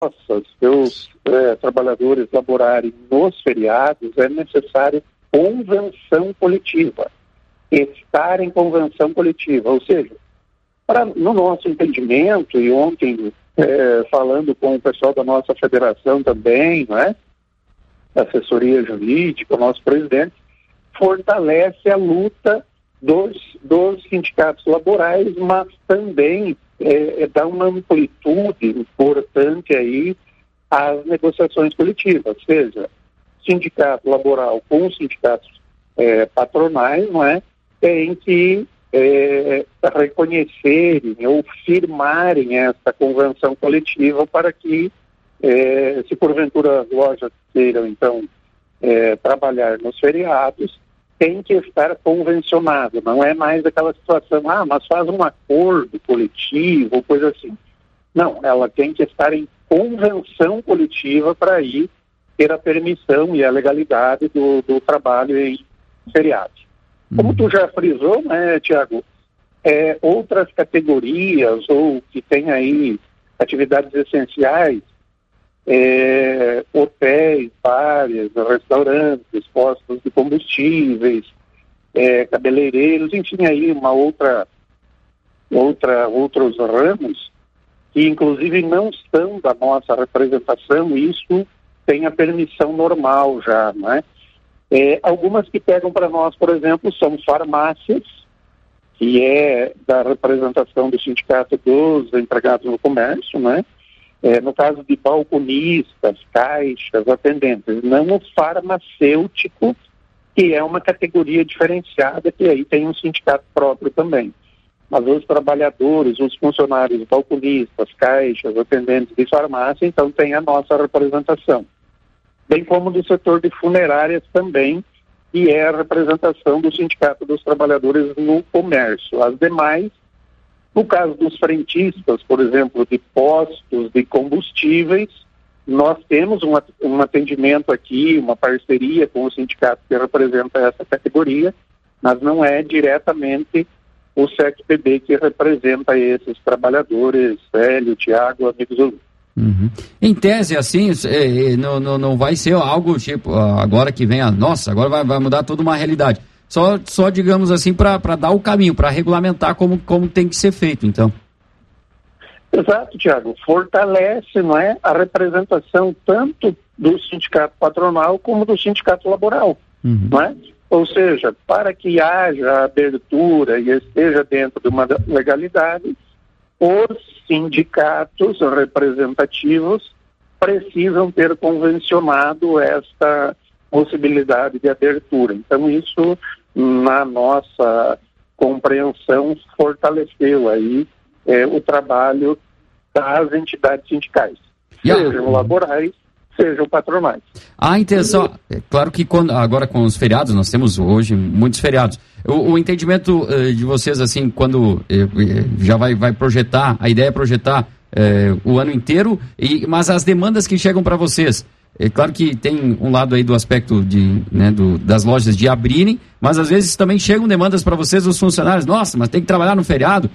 seus trabalhadores laborarem nos feriados, é necessário convenção coletiva, estar em convenção coletiva, ou seja, no nosso entendimento, e ontem falando com o pessoal da nossa federação também, né, da assessoria jurídica, o nosso presidente, fortalece a luta dos sindicatos laborais, mas também dá uma amplitude importante aí às negociações coletivas, seja sindicato laboral com os sindicatos patronais, não é? Tem que reconhecerem ou firmarem essa convenção coletiva para que, se porventura as lojas queiram, então, trabalhar nos feriados, tem que estar convencionado, não é mais aquela situação, mas faz um acordo coletivo, coisa assim. Não, ela tem que estar em convenção coletiva para aí ter a permissão e a legalidade do trabalho em feriados. Como tu já frisou, né, Tiago, outras categorias ou que tem aí atividades essenciais, hotéis, bares, restaurantes, postos de combustíveis, cabeleireiros, enfim, aí outros ramos que inclusive não estão da nossa representação, isso tem a permissão normal já, né? Algumas que pegam para nós, por exemplo, são farmácias, que é da representação do Sindicato dos Empregados no Comércio, né? No caso de balconistas, caixas, atendentes, não o farmacêutico, que é uma categoria diferenciada, que aí tem um sindicato próprio também. Mas os trabalhadores, os funcionários balconistas, caixas, atendentes de farmácia, então tem a nossa representação. Bem como do setor de funerárias também, que é a representação do Sindicato dos Trabalhadores no Comércio. As demais, no caso dos frentistas, por exemplo, de postos de combustíveis, nós temos um atendimento aqui, uma parceria com o sindicato que representa essa categoria, mas não é diretamente o SECPB que representa esses trabalhadores, Célio, Tiago, amigos ouvintes. Uhum. Em tese, assim, não vai ser algo tipo, agora que vem agora vai mudar toda uma realidade. Só digamos assim, para dar o caminho, para regulamentar como tem que ser feito, então. Exato, Tiago. Fortalece, não é, a representação tanto do sindicato patronal como do sindicato laboral, não é? Ou seja, para que haja abertura e esteja dentro de uma legalidade, os sindicatos representativos precisam ter convencionado esta possibilidade de abertura. Então, isso, na nossa compreensão, fortaleceu aí o trabalho das entidades sindicais, sejam laborais, sejam patronais. A intenção, claro que agora com os feriados, nós temos hoje muitos feriados, o entendimento de vocês, assim, quando já vai projetar, a ideia é projetar o ano inteiro, mas as demandas que chegam para vocês, é claro que tem um lado aí do aspecto das lojas de abrirem, mas às vezes também chegam demandas para vocês, os funcionários, nossa, mas tem que trabalhar no feriado,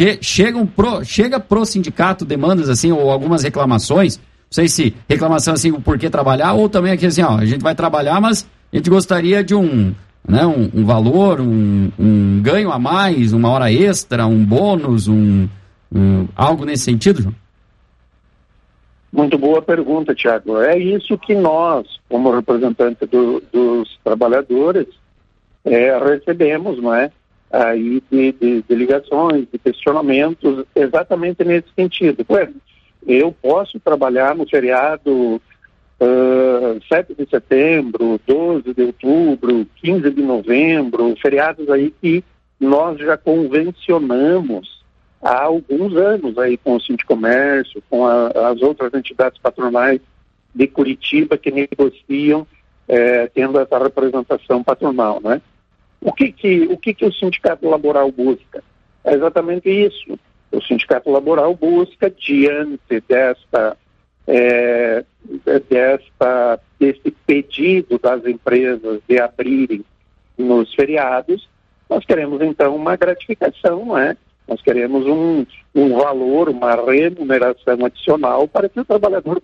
chega pro sindicato demandas assim, ou algumas reclamações, não sei se reclamação assim, o porquê trabalhar, ou também aqui assim, a gente vai trabalhar, mas a gente gostaria de um valor, um ganho a mais, uma hora extra, um bônus, algo nesse sentido, João? Muito boa pergunta, Tiago. É isso que nós, como representantes dos trabalhadores, recebemos, não é? Aí de ligações, de questionamentos, exatamente nesse sentido. Eu posso trabalhar no feriado 7 de setembro, 12 de outubro, 15 de novembro, feriados aí que nós já convencionamos há alguns anos aí com o Sindicomércio, com as outras entidades patronais de Curitiba que negociam tendo essa representação patronal, né? O que o sindicato laboral busca? É exatamente isso. O sindicato laboral busca, diante desse pedido das empresas de abrirem nos feriados, nós queremos então uma gratificação, não é? Nós queremos um valor, uma remuneração adicional para que o trabalhador